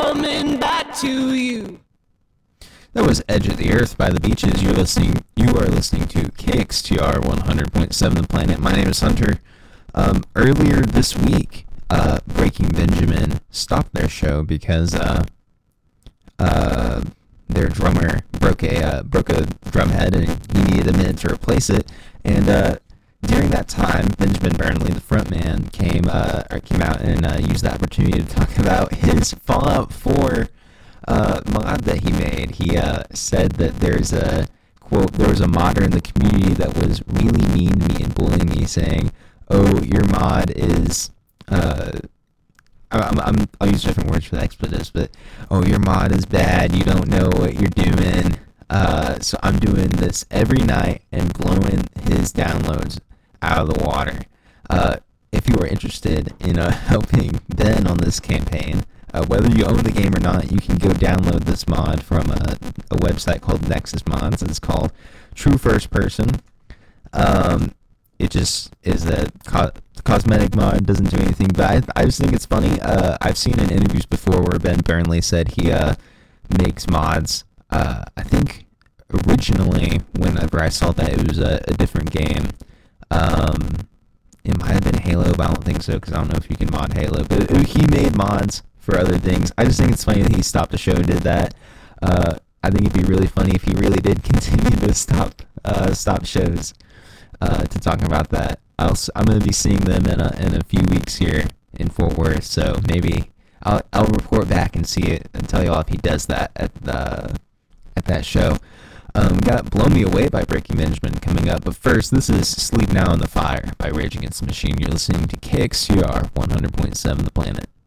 coming back to you. That was Edge of the Earth by The Beaches. You are listening to KXTR 100.7 The Planet. My name is Hunter. Earlier this week, Breaking Benjamin stopped their show because their drummer broke a drum head and he needed a minute to replace it. And during that time, Benjamin Burnley, the frontman, came out and used the opportunity to talk about his Fallout 4 mod that he made. He said that there's a quote, there was a modder in the community that was really mean to me and bullying me, saying, "Oh, your mod is I'll use different words for the expletives, but oh, your mod is bad. You don't know what you're doing." So I'm doing this every night and blowing his downloads out of the water. If you are interested in helping Ben on this campaign, whether you own the game or not, you can go download this mod from a website called Nexus Mods. It's called True First Person. It just is a cosmetic mod, doesn't do anything, but I just think it's funny. I've seen in interviews before where Ben Burnley said he makes mods. I think originally, whenever I saw that, it was a different game. It might have been Halo, but I don't think so, because I don't know if you can mod Halo. But he made mods for other things. I just think it's funny that he stopped the show and did that. I think it'd be really funny if he really did continue to stop shows to talk about that. I'm going to be seeing them in a few weeks here in Fort Worth, so maybe I'll report back and see it and tell y'all if he does that at that show. We got Blow Me Away by Breaking Benjamin coming up, but first, this is Sleep Now in the Fire by Rage Against the Machine. You're listening to KXTR 100.7 The Planet.